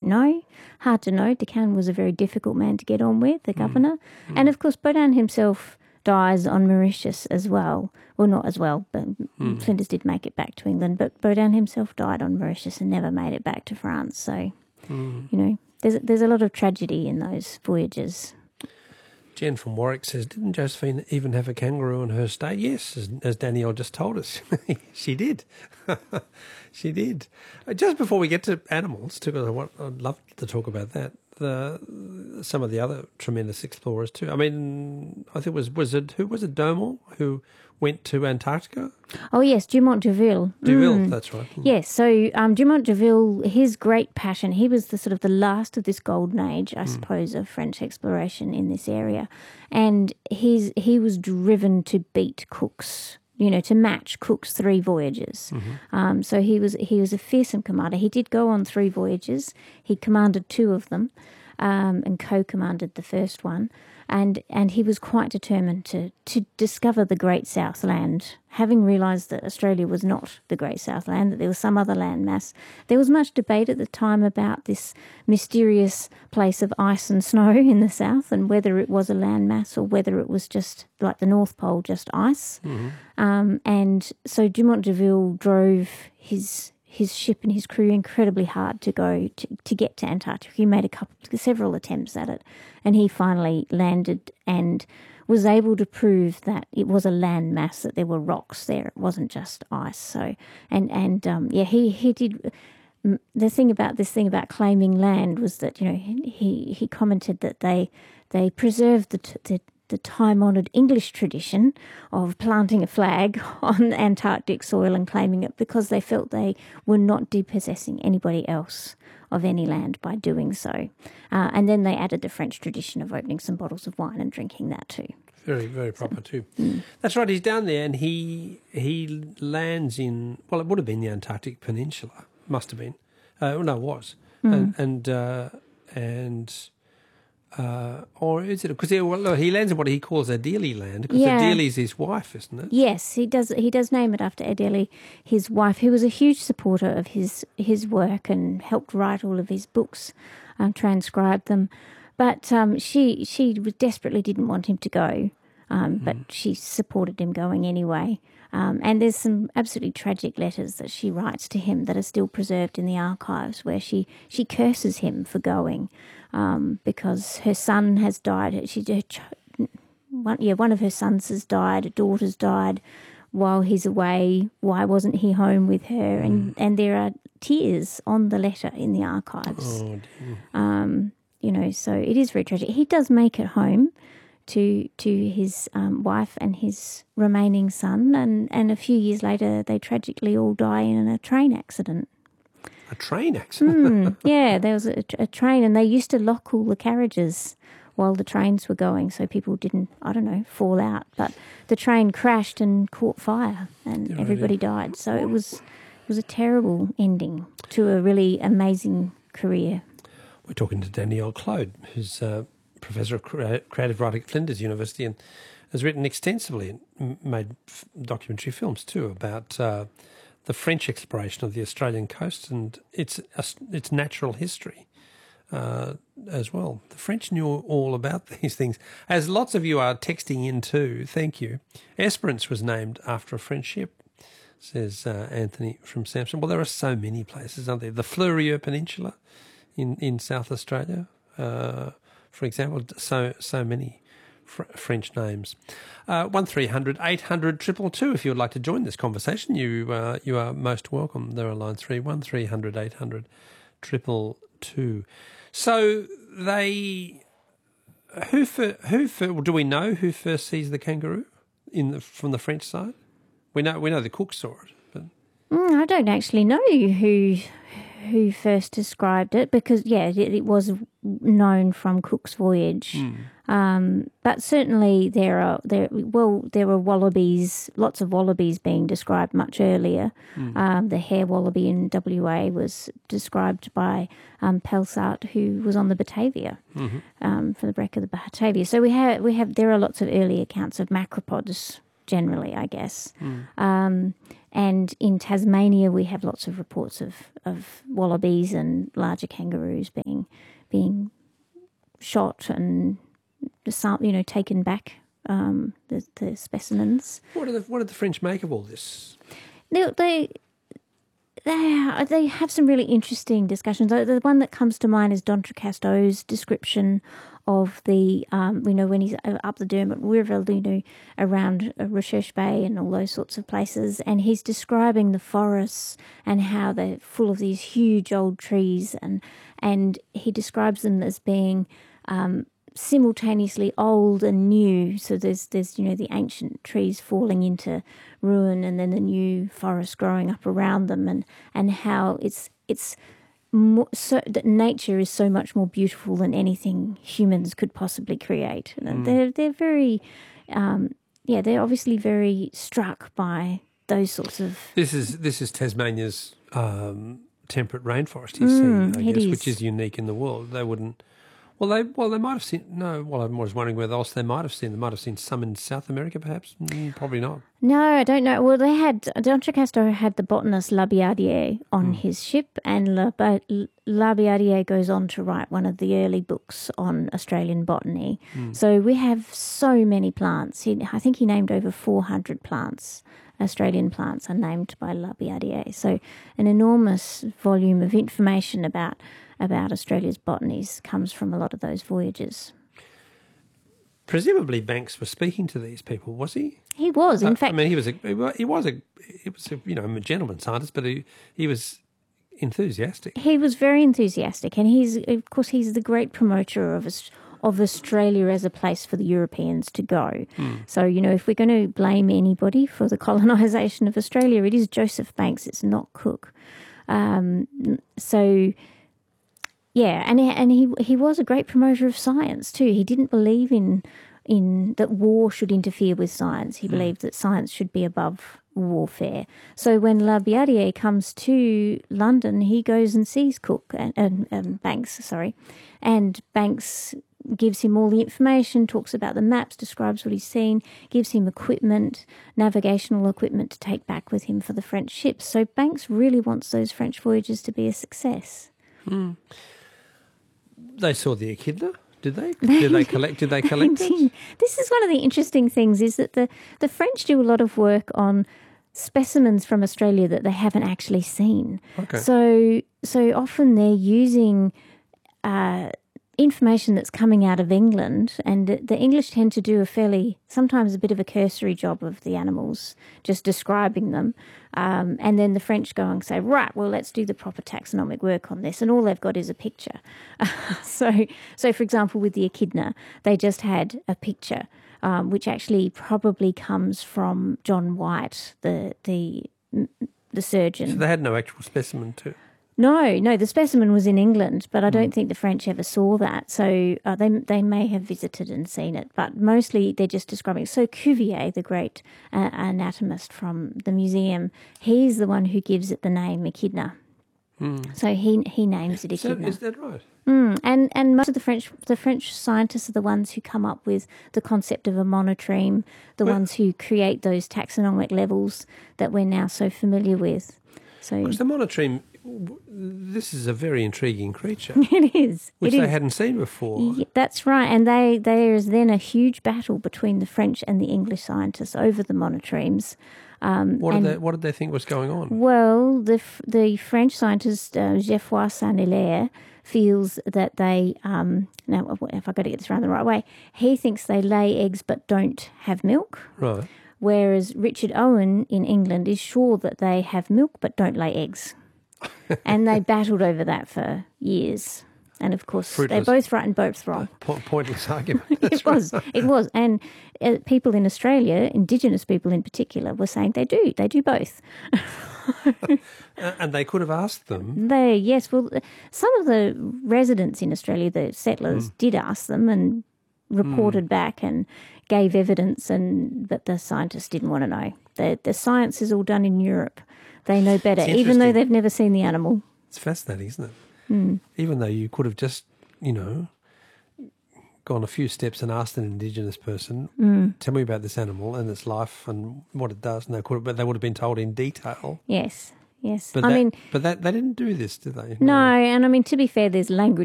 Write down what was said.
know. Hard to know. Buchanan was a very difficult man to get on with, the governor. And, of course, Baudin himself dies on Mauritius as well. Well, not as well, but Flinders did make it back to England. But Baudin himself died on Mauritius and never made it back to France. So, you know, there's a lot of tragedy in those voyages. Jen from Warwick says, didn't Josephine even have a kangaroo in her stay? Yes, as Danielle just told us. She did. She did. Just before we get to animals, I'd love to talk about that, some of the other tremendous explorers too. I mean, I think who was it Domel who went to Antarctica? Oh, yes, Dumont d'Urville. D'Urville, that's right. Yes, so Dumont d'Urville, his great passion, he was the last of this golden age, I suppose, of French exploration in this area. And he was driven to beat Cook's, you know, to match Cook's 3 voyages. So he was a fearsome commander. He did go on 3 voyages. He commanded 2 of them and co-commanded the first one. And he was quite determined to discover the Great Southland, having realised that Australia was not the Great Southland, that there was some other landmass. There was much debate at the time about this mysterious place of ice and snow in the south and whether it was a landmass or whether it was just like the North Pole, just ice. And so Dumont d'Urville drove his ship and his crew incredibly hard to go to get to Antarctica. He made several attempts at it, and he finally landed and was able to prove that it was a land mass, that there were rocks there. It wasn't just ice. So he did. The thing about claiming land was that, you know, he commented that they preserved the time-honoured English tradition of planting a flag on Antarctic soil and claiming it because they felt they were not depossessing anybody else of any land by doing so. And then they added the French tradition of opening some bottles of wine and drinking that too. Very, very proper too. That's right, he's down there and he lands in, well, it would have been the Antarctic Peninsula, must have been. It was. Or is it because he lands in what he calls Adélie Land, because Adélie's his wife, isn't it? Yes, he does. He does name it after Adélie, his wife, who was a huge supporter of his work and helped write all of his books, transcribe them. But she desperately didn't want him to go, but she supported him going anyway. And there's some absolutely tragic letters that she writes to him that are still preserved in the archives, where she curses him for going, because her son has died. One of her sons has died. A daughter's died while he's away. Why wasn't he home with her? And there are tears on the letter in the archives. Oh, dear. You know, so it is very tragic. He does make it home to his wife and his remaining son, and a few years later they tragically all die in a train accident. A train accident? Yeah, there was a train, and they used to lock all the carriages while the trains were going so people didn't, fall out. But the train crashed and caught fire and everybody died. So it was a terrible ending to a really amazing career. We're talking to Danielle Claude, who's Professor of Creative Writing at Flinders University, and has written extensively and made documentary films too about the French exploration of the Australian coast and its natural history as well. The French knew all about these things. As lots of you are texting in too, thank you. Esperance was named after a French ship, says Anthony from Samson. Well, there are so many places, aren't there? The Fleurieu Peninsula in South Australia, for example, so many French names. 1300 800 222. If you would like to join this conversation, you are most welcome. There are line 3 1300 800 222. So do we know who first sees the kangaroo from the French side? We know the Cook saw it, but I don't actually know who first described it, because it was known from Cook's voyage. But certainly there were wallabies, lots of wallabies being described much earlier. The hare wallaby in WA was described by Pelsart, who was on the Batavia for the wreck of the Batavia. So there are lots of early accounts of macropods generally, I guess. And in Tasmania, we have lots of reports of wallabies and larger kangaroos being shot and taken back, the specimens. What did the French make of all this? They have some really interesting discussions. The one that comes to mind is D'Entrecasteaux's description of the, when he's up the Dermot River, around Recherche Bay and all those sorts of places, and he's describing the forests and how they're full of these huge old trees, and he describes them as being simultaneously old and new. So there's the ancient trees falling into ruin, and then the new forest growing up around them, and how it's more, so that nature is so much more beautiful than anything humans could possibly create. And they're very they're obviously very struck by those sorts of. This is Tasmania's temperate rainforest. He's saying, I guess, which is unique in the world. They wouldn't. Well, they might have seen. No, well, I was wondering whether else they might have seen. They might have seen some in South America, perhaps. Probably not. No, I don't know. Well, D'Entrecasteaux had the botanist Labillardière on his ship, and Labillardière goes on to write one of the early books on Australian botany. So we have so many plants. I think he named over 400 plants. Australian plants are named by Labillardière. So an enormous volume of information about Australia's botanies comes from a lot of those voyages. Presumably, Banks was speaking to these people, was he? He was, in fact. I mean, he was a gentleman scientist, but he was enthusiastic. He was very enthusiastic, and he's the great promoter of Australia as a place for the Europeans to go. So, if we're going to blame anybody for the colonisation of Australia, it is Joseph Banks. It's not Cook. Yeah, and he was a great promoter of science too. He didn't believe in that war should interfere with science. He believed that science should be above warfare. So when Labillardière comes to London, he goes and sees Cook and Banks, and Banks gives him all the information, talks about the maps, describes what he's seen, gives him equipment, navigational equipment to take back with him for the French ships. So Banks really wants those French voyages to be a success. They saw the echidna, did they? Did they collect it? This is one of the interesting things, is that the French do a lot of work on specimens from Australia that they haven't actually seen. Okay. So often they're using information that's coming out of England, and the English tend to do sometimes a bit of a cursory job of the animals, just describing them, and then the French go and say, right, well, let's do the proper taxonomic work on this, and all they've got is a picture. So for example, with the echidna, they just had a picture, which actually probably comes from John White, the surgeon. So they had no actual specimen too. No, the specimen was in England, but I don't think the French ever saw that. So they may have visited and seen it, but mostly they're just describing. So Cuvier, the great anatomist from the museum, he's the one who gives it the name echidna. So he names it echidna. Is that right? And most of the French scientists are the ones who come up with the concept of a monotreme, ones who create those taxonomic levels that we're now so familiar with. So the monotreme. This is a very intriguing creature. It is. Which they hadn't seen before. Yeah, that's right. And there is then a huge battle between the French and the English scientists over the monotremes. What did they think was going on? Well, the French scientist, Geoffroy Saint-Hilaire, feels that they, now if I got to get this around the right way, he thinks they lay eggs but don't have milk. Right. Whereas Richard Owen in England is sure that they have milk but don't lay eggs. And they battled over that for years. And, of course, they're both right and both wrong. Pointless argument. It was. And people in Australia, Indigenous people in particular, were saying they do both. And they could have asked them. Yes. Well, some of the residents in Australia, the settlers, did ask them and reported back and gave evidence, but the scientists didn't want to know. The science is all done in Europe. They know better, even though they've never seen the animal. It's fascinating, isn't it? Even though you could have just, gone a few steps and asked an Indigenous person, tell me about this animal and its life and what it does, and they would have been told in detail. Yes. But they didn't do this, did they? No, and I mean, to be fair, there's language